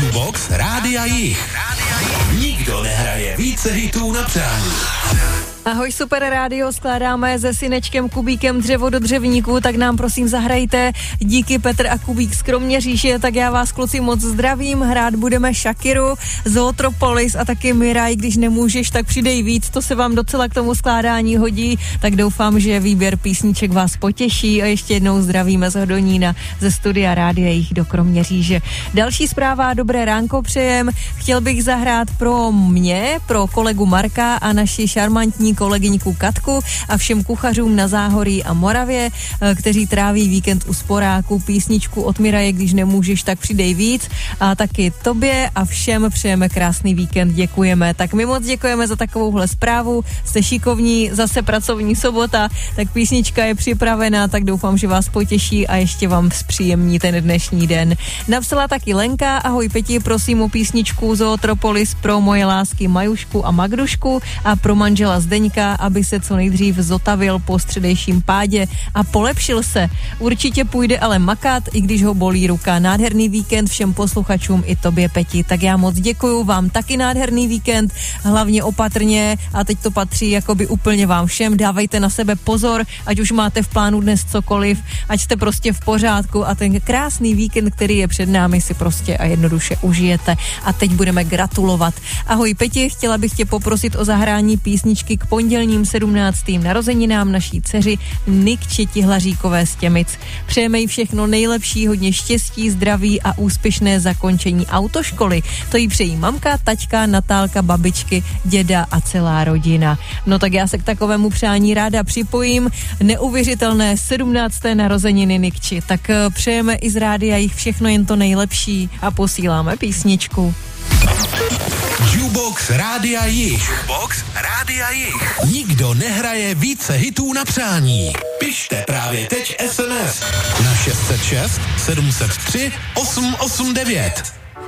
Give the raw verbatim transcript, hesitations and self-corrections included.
Jukebox Rádia Jich. Nikdo nehraje více hitů na přání. Ahoj, Super Rádio, skládáme se Synečkem Kubíkem Dřevo do dřevníku, tak nám prosím zahrajte. Díky Petr a Kubík z Kroměříže, tak já vás kluci moc zdravím, hrát budeme Shakiru, Zootropolis a taky Miraj, když nemůžeš, tak přidej víc, to se vám docela k tomu skládání hodí, tak doufám, že výběr písniček vás potěší a ještě jednou zdravíme z Hodonína ze studia Rádia Jich do Kroměříže. Další zpráva, dobré ránko přejem, chtěl bych zahrát pro mě, pro kolegu Marka a naši šarmantní kolegyňku Katku a všem kuchařům na Záhoří a Moravě, kteří tráví víkend u sporáku, písničku od Miraje, když nemůžeš, tak přidej víc, a taky tobě a všem přejeme krásný víkend, děkujeme. Tak my moc děkujeme za takovouhle zprávu, jste šikovní, zase pracovní sobota, tak písnička je připravená, tak doufám, že vás potěší a ještě vám zpříjemní ten dnešní den. Napsala taky Lenka, ahoj Peti, prosím o písničku Zootropolis pro moje lásky Majušku a Magdušku a pro manžela Zdeňka, aby se co nejdřív zotavil po středejším pádě a polepšil se. Určitě půjde ale makat, i když ho bolí ruka. Nádherný víkend všem posluchačům i tobě, Peti. Tak já moc děkuju, vám taky nádherný víkend, hlavně opatrně, a teď to patří jakoby úplně vám všem. Dávejte na sebe pozor, ať už máte v plánu dnes cokoliv, ať jste prostě v pořádku a ten krásný víkend, který je před námi, si prostě a jednoduše užijete. A teď budeme gratulovat. Ahoj Peti, chtěla bych tě poprosit o zahrání písničky k pondělním sedmnáctým narozeninám naší dceři Nikči Tihlaříkové z Těmic. Přejeme jí všechno nejlepší, hodně štěstí, zdraví a úspěšné zakončení autoškoly. To jí přejí mamka, taťka, Natálka, babičky, děda a celá rodina. No tak já se k takovému přání ráda připojím. Neuvěřitelné sedmnácté narozeniny Nikči. Tak přejeme i z Rádia Jich všechno jen to nejlepší a posíláme písničku. Jukebox Rádia Jich. Jukebox Rádia Jich. Nikdo nehraje více hitů na přání. Pište právě teď es em es na šest set šest sedm set tři osm osm devět.